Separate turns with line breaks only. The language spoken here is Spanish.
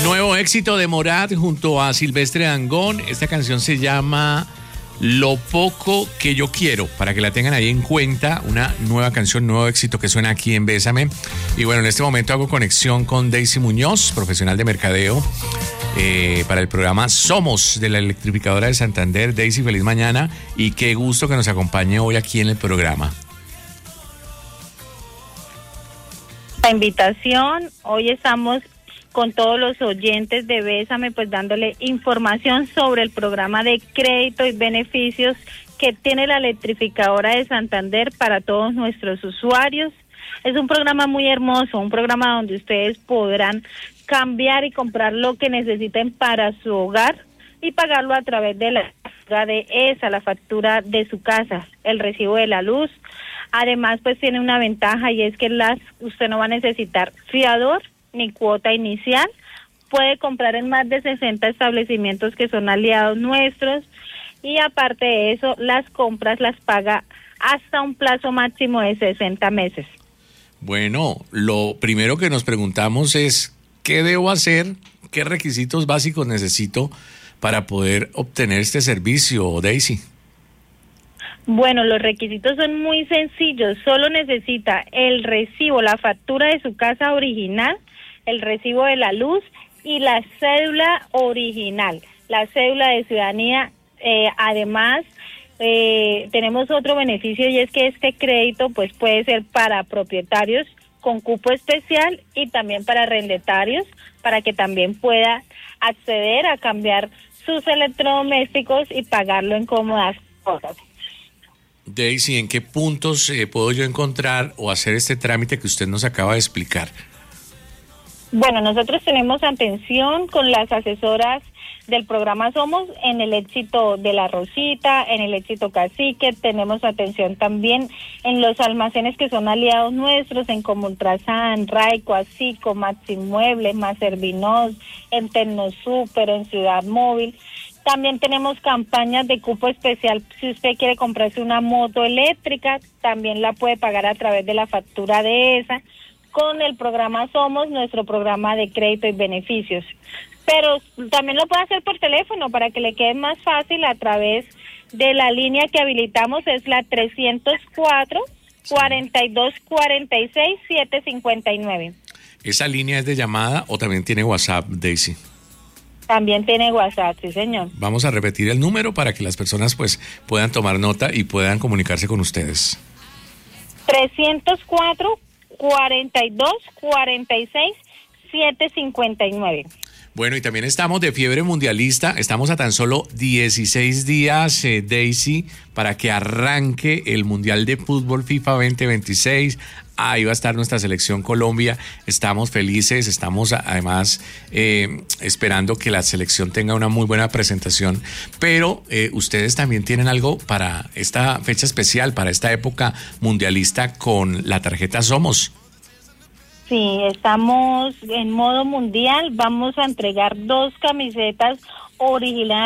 Nuevo éxito de Morat junto a Silvestre Dangond. Esta canción se llama Lo Poco Que Yo Quiero, para que la tengan ahí en cuenta. Una nueva canción, nuevo éxito que suena aquí en Bésame. Y bueno, en este momento hago conexión con Daisy Muñoz, profesional de mercadeo, para el programa Somos de la Electrificadora de Santander. Daisy, feliz mañana y qué gusto que nos acompañe hoy aquí en el programa.
La invitación, hoy estamos con todos los oyentes de Bésame, pues dándole información sobre el programa de crédito y beneficios que tiene la Electrificadora de Santander para todos nuestros usuarios. Es un programa muy hermoso, un programa donde ustedes podrán cambiar y comprar lo que necesiten para su hogar y pagarlo a través de la factura de ESA, la factura de su casa, el recibo de la luz. Además, pues tiene una ventaja y es que usted no va a necesitar fiador ni cuota inicial. Puede comprar en más de 60 establecimientos que son aliados nuestros y aparte de eso, las compras las paga hasta un plazo máximo de 60 meses.
Bueno, lo primero que nos preguntamos es, ¿qué debo hacer? ¿Qué requisitos básicos necesito para poder obtener este servicio, Daisy?
Bueno, los requisitos son muy sencillos. Solo necesita el recibo, la factura de su casa original, el recibo de la luz y la cédula original, la cédula de ciudadanía. Además, tenemos otro beneficio y es que este crédito pues puede ser para propietarios con cupo especial y también para arrendatarios, para que también pueda acceder a cambiar sus electrodomésticos y pagarlo en cómodas cuotas.
Daisy, ¿en qué puntos puedo yo encontrar o hacer este trámite que usted nos acaba de explicar?
Bueno, nosotros tenemos atención con las asesoras del programa Somos en el Éxito de la Rosita, en el Éxito Cacique. Tenemos atención también en los almacenes que son aliados nuestros, en Comultrasan, Raico, Asico, Maximueble, Maservinos, en Tecnosúper, en Ciudad Móvil. También tenemos campañas de cupo especial. Si usted quiere comprarse una moto eléctrica, también la puede pagar a través de la factura de esa, con el programa Somos, nuestro programa de crédito y beneficios. Pero también lo puede hacer por teléfono para que le quede más fácil a través de la línea que habilitamos, es la 304-4246-759.
¿Esa línea es de llamada o también tiene WhatsApp, Daisy?
También tiene WhatsApp, sí señor.
Vamos a repetir el número para que las personas pues puedan tomar nota y puedan comunicarse con ustedes.
304-4246-759.
Bueno, y también estamos de fiebre mundialista, estamos a tan solo 16 días, Daisy, para que arranque el Mundial de Fútbol FIFA 2026. Ahí va a estar nuestra selección Colombia, estamos felices, estamos además esperando que la selección tenga una muy buena presentación, pero ustedes también tienen algo para esta fecha especial, para esta época mundialista con la tarjeta Somos.
Sí, estamos en modo mundial, vamos a entregar 2 camisetas originales